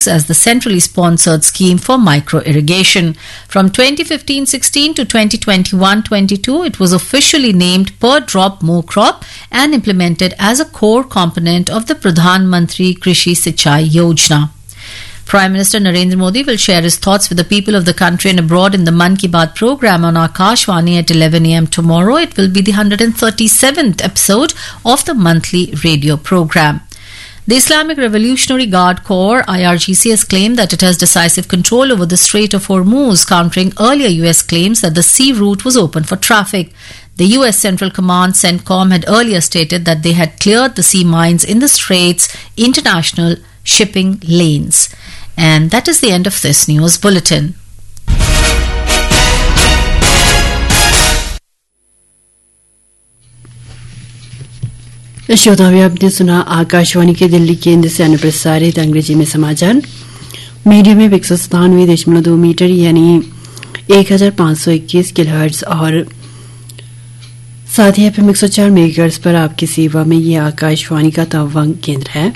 projects as the centrally sponsored scheme for micro irrigation. From 2015-16 to 2021-22, it was officially named Per Drop More Crop and implemented as a core component of the Pradhan Mantri Krishi Sinchai Yojana. Prime Minister Narendra Modi will share his thoughts with the people of the country and abroad in the Mann Ki Baat program on Akashvani at 11 a.m. tomorrow. It will be the 137th episode of the monthly radio program. The Islamic Revolutionary Guard Corps, IRGC, has claimed that it has decisive control over the Strait of Hormuz, countering earlier U.S. claims that the sea route was open for traffic. The U.S. Central Command, CENTCOM, had earlier stated that they had cleared the sea mines in the Strait's international shipping lanes. And that is the end of this news bulletin. श्रोताओं, आपने सुना आकाशवाणी के दिल्ली केंद्र से अनुप्रसारित अंग्रेजी में समाचार। Medium wave 197.2 metre यानी 1521 किलोहर्ट्ज और साथ ही एफएम 104 मेगाहर्ट्ज पर आपकी सेवा में ये आकाशवाणी का तवांग केंद्र है।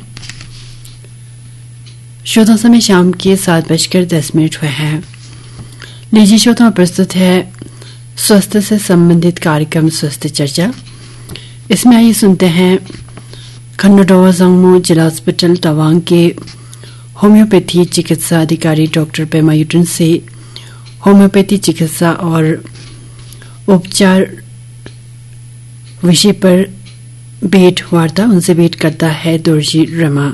श्रोता, समय शाम के 7:10 हुए हैं। लीजिए श्रोताओं, प्रस्तुत है स्वास्थ्य से संबंधित कार्यक्रम स्वास्थ्य चर्चा। इसमें आइए सुनते हैं खंडोडोवा जंगमो जिला अस्पताल तवांग के होम्योपैथी चिकित्सा अधिकारी डॉक्टर पेमा युटन से होम्योपैथी चिकित्सा और उपचार विषय पर भेंट वार्ता। उनसे भेंट करता है दुर्जी रमा।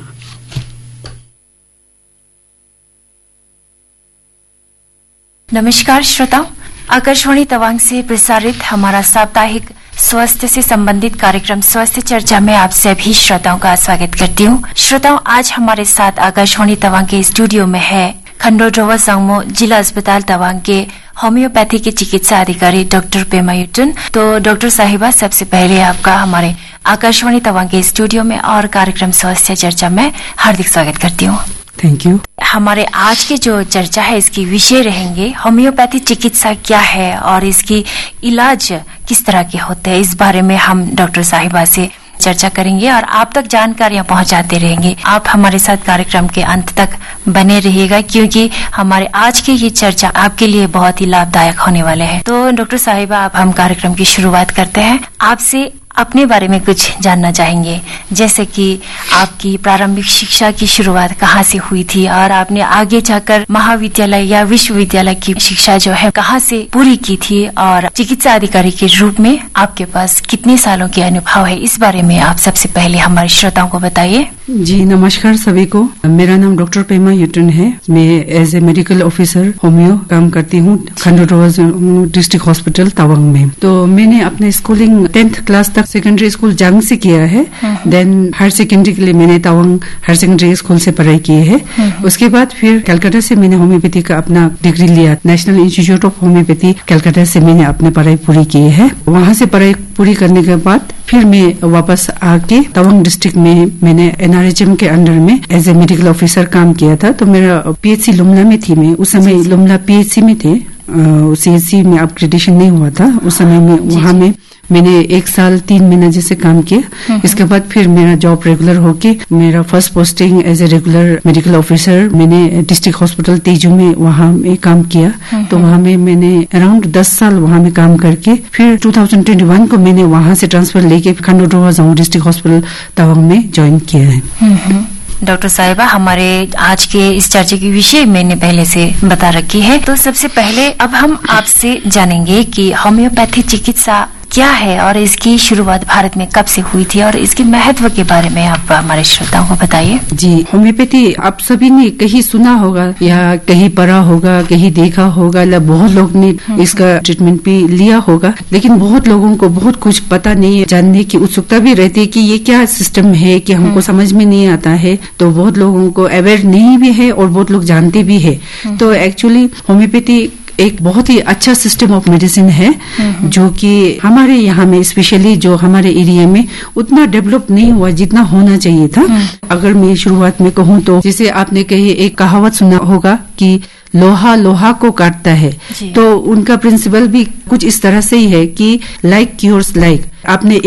नमस्कार श्रोताओं, आकाशवाणी तवांग से प्रसारित हमारा साप्ताहिक स्वास्थ्य से संबंधित कार्यक्रम स्वास्थ्य चर्चा में आप सभी श्रोताओं का स्वागत करती हूँ। श्रोताओं, आज हमारे साथ आकाशवाणी तवांग के स्टूडियो में है खंडोडोवा जंगमो जिला अस्पताल तवांग के होम्योपैथी के चिकित्सा अधिकारी डॉक्टर पेमा युटन। तो डॉक्टर साहिबा, सबसे पहले आपका हमारे आकाशवाणी तवांग के स्टूडियो में और कार्यक्रम स्वास्थ्य चर्चा में हार्दिक स्वागत करती हूँ। Thank you. हमारे आज की जो चर्चा है इसकी विषय रहेंगे होम्योपैथी चिकित्सा क्या है और इसकी इलाज किस तरह के होते हैं। इस बारे में हम डॉक्टर साहिबा से चर्चा करेंगे और आप तक जानकारियां पहुंचाते रहेंगे। आप हमारे साथ कार्यक्रम के अंत तक बने रहिएगा, क्योंकि हमारे आज की ये चर्चा आपके लिए बहुत ही लाभदायक होने वाले हैं। तो डॉक्टर साहिबा, अब हम कार्यक्रम की शुरुआत करते हैं। आपसे अपने बारे में कुछ जानना चाहेंगे, जैसे कि आपकी प्रारंभिक शिक्षा की शुरुआत कहाँ से हुई थी और आपने आगे जाकर महाविद्यालय या विश्वविद्यालय की शिक्षा जो है कहाँ से पूरी की थी और चिकित्सा अधिकारी के रूप में आपके पास कितने सालों के अनुभव है, इस बारे में आप सबसे पहले हमारे श्रोताओं को बताइए। जी नमस्कार सभी को। मेरा नाम डॉक्टर पेमा युटन है। मैं as a medical officer homeo काम करती हूँ खंडोडोवा डिस्ट्रिक्ट हॉस्पिटल तवांग में। तो मैंने अपने स्कूलिंग 10th क्लास तक सेकेंडरी स्कूल जंग से किया है। देन हायर सेकेंडरी के लिए मैंने तवांग हायर सेकेंडरी स्कूल से पढ़ाई की है। उसके बाद फिर कलकत्ता से मैंने होम्योपैथी का अपना डिग्री लिया। National institute of homeopathy Calcutta से मैंने अपनी पढ़ाई पूरी की है। वहां से पढ़ाई पूरी करने के बाद फिर मैं वापस आके तवांग डिस्ट्रिक्ट में मैंने एनआरएचएम के अंडर में एज ए मेडिकल ऑफिसर काम किया था। तो मेरा पीएचसी लुमला में थी। मैं उस समय लुमला पीएचसी में थे, सीएचसी में अपग्रेडेशन नहीं हुआ था उस समय में। वहां में मैंने 1 साल 3 महीना जैसे काम किया। इसके बाद फिर मेरा जॉब रेगुलर होके मेरा first posting as a regular medical officer मैंने डिस्ट्रिक्ट हॉस्पिटल तेजू में वहां में काम किया। तो वहां में मैंने अराउंड 10 साल वहां में काम करके फिर 2021 को मैंने वहां से ट्रांसफर लेके खंडोडोवा जंगमो डिस्ट्रिक्ट हॉस्पिटल तवांग में ज्वाइन किया है। डॉक्टर साहिबा, हमारे आज के इस चर्चा के विषय मैंने पहले से बता रखी है। तो सबसे पहले अब हम आपसे जानेंगे कि होम्योपैथी चिकित्सा क्या है और इसकी शुरुआत भारत में कब से हुई थी और इसके महत्व के बारे में आप हमारे श्रोताओं को बताइए। जी, होम्योपैथी आप सभी ने कहीं सुना होगा या कहीं पढ़ा होगा, कहीं देखा होगा, या बहुत लोग ने इसका ट्रीटमेंट भी लिया होगा। लेकिन बहुत लोगों को बहुत कुछ पता नहीं है, जानने की उत्सुकता भी रहती है कि ये क्या सिस्टम है कि हमको समझ में नहीं आता है। तो बहुत लोगों को अवेयर नहीं भी है और बहुत लोग जानते भी है। तो एक्चुअली होम्योपैथी एक बहुत ही अच्छा सिस्टम ऑफ मेडिसिन है जो कि हमारे यहाँ में स्पेशली जो हमारे एरिया में उतना डेवलप नहीं हुआ जितना होना चाहिए था। अगर मैं शुरुआत में कहूँ तो जैसे आपने कही एक कहावत सुना होगा कि लोहा लोहा को काटता है। तो उनका प्रिंसिपल भी कुछ इस तरह से ही है कि लाइक क्योर्स लाइक। आपने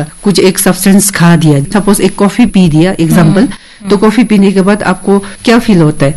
एक सब्सटेंस खा दिया, सपोज एक कॉफी पी दिया एग्जाम्पल, तो कॉफी पीने के बाद आपको क्या फील होता है?